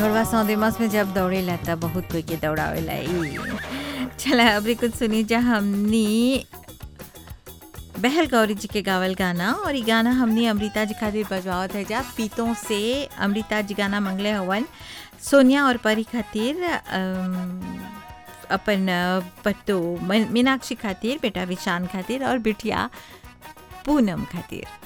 घरवा सौदे मस में जब दौड़ेला तब बहुत कोई के दौड़ावेला ई। चला अभी कुछ सुनी जा हमनी बहल गौरी जी के गावल गाना और ये गाना हमनी अमृता जी खातिर बजवावत है जा पीतों से। अमृता जी गाना मंगले हवन सोनिया और परी खातिर, अपन पत्तो मीनाक्षी खातिर, बेटा विशान खातिर और बिटिया पूनम खातिर।